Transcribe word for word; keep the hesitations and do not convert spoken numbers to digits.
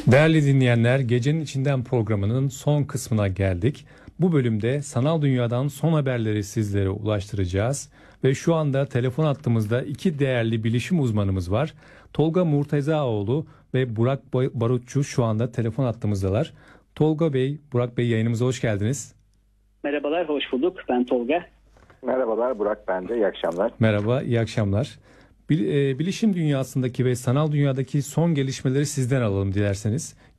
Değerli dinleyenler, Gecenin İçinden programının son kısmına geldik. Bu bölümde sanal dünyadan son haberleri sizlere ulaştıracağız. Ve şu anda telefon hattımızda iki değerli bilişim uzmanımız var. Tolga Murtezaoğlu ve Burak Barutçu şu anda telefon hattımızdalar. Tolga Bey, Burak Bey, yayınımıza hoş geldiniz. Merhabalar, hoş bulduk. Ben Tolga. Merhabalar, Burak ben de. İyi akşamlar. Merhaba, iyi akşamlar. Bil, e, bilişim dünyasındaki ve sanal dünyadaki son gelişmeleri sizden alalım dilerseniz.